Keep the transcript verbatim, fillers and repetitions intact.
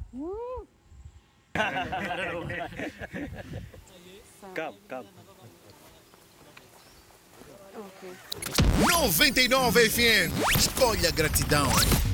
Cabo, cabo. noventa e nove F M. Escolha gratidão.